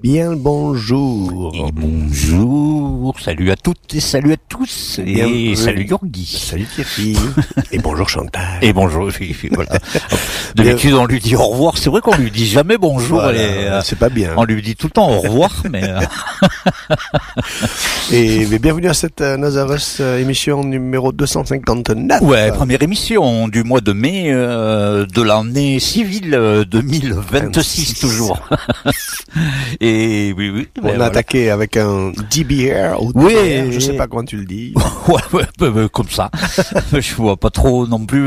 bien le bonjour. Et bonjour, salut à toutes et salut à tous. Et salut Yorgi. Salut Thierry. Et bonjour Chantal. Et bonjour Philippe, voilà. D'habitude on lui dit au revoir, c'est vrai qu'on lui dit jamais bonjour. Voilà, c'est pas bien. On lui dit tout le temps au revoir, mais... Mais bienvenue à cette Nazareth émission numéro 259. Ouais, première émission du mois de mai de l'année civile 2026 toujours. Et oui. On a attaqué avec un DBR ou oui, DBR, je sais pas comment tu le dis. ouais, comme ça. Je vois pas trop non plus.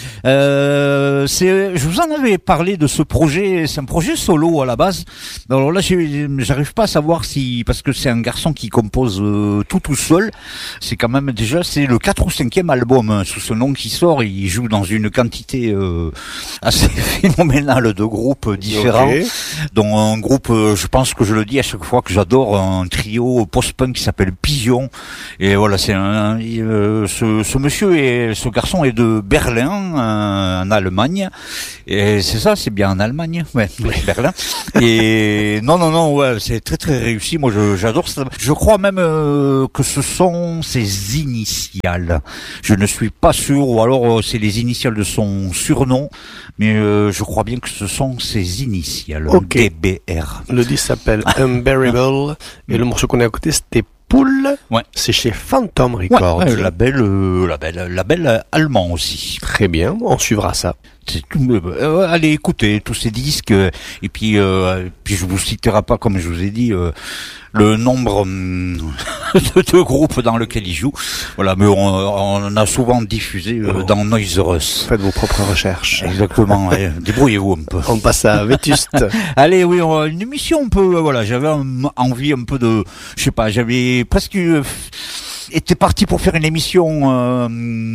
Je vous en avais parlé de ce projet. C'est un projet solo à la base. Alors là, j'arrive pas à savoir si, parce que c'est un garçon qui compose tout seul. C'est quand même déjà, c'est le 4 ou 5e album sous ce nom qui sort. Il joue dans une quantité assez phénoménale de groupes différents. Okay. Dont un groupe, je pense que je le dis à chaque fois que j'adore, un trio post-punk qui s'appelle Pigeon. Et voilà, c'est ce monsieur et ce garçon est de Berlin, en Allemagne. Et c'est ça, c'est bien en Allemagne, ouais, Berlin. Et non, ouais, c'est très réussi. Moi, j'adore ça. Je crois même que ce sont ses initiales. Je ne suis pas sûr, ou alors c'est les initiales de son surnom, mais je crois bien que ce sont ses initiales. Okay. DBR. Le disque s'appelle Unbearable et le morceau qu'on a écouté c'était Pool. Ouais. C'est chez Phantom Records. Ouais, label allemand aussi. Très bien, on suivra ça. C'est tout, allez écouter tous ces disques et puis je vous citerai pas, comme je vous ai dit, le nombre de groupes dans lequel ils jouent. Voilà, mais on a souvent diffusé dans Noise Russ. Faites vos propres recherches. Exactement. Débrouillez-vous un peu. On passe à Vétuste. Allez, oui, une émission un peu. Voilà, j'avais envie un peu de, je sais pas, j'avais presque été parti pour faire une émission.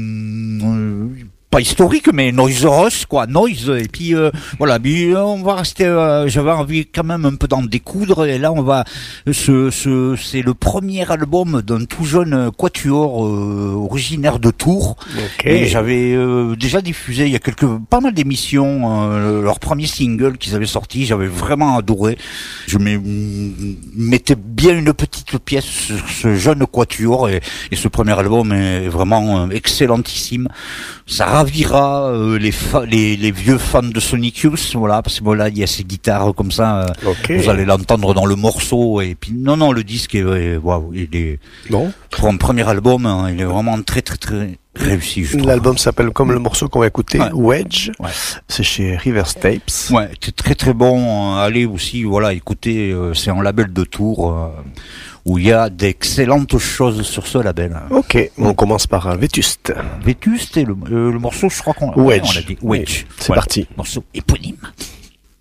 Pas historique, mais Noise Russ, quoi, Noise, et puis voilà, mais on va rester, j'avais envie quand même un peu d'en découdre, et là on va, c'est le premier album d'un tout jeune quatuor originaire de Tours, okay. Et j'avais déjà diffusé il y a pas mal d'émissions, leur premier single qu'ils avaient sorti, j'avais vraiment adoré, je mettais bien une petite pièce sur ce jeune quatuor, et ce premier album est vraiment excellentissime. Ça ravira les vieux fans de Sonic Youth, voilà, parce que voilà, il y a ces guitares comme ça, okay. Vous allez l'entendre dans le morceau, et puis non, le disque est waouh, il est bon. Pour un premier album, hein, il est vraiment très réussi. L'album s'appelle comme le morceau qu'on va écouter, ouais. Wedge. Ouais. C'est chez Rivers Tapes. Ouais, c'est très bon. Allez aussi, voilà, écoutez, c'est un label de Tours. Où il y a d'excellentes choses sur ce label. Ok, on commence par Vétuste. Vétuste et le morceau, je crois qu'on Wedge. on l'a dit. Wedge. Oui, c'est parti. Morceau éponyme.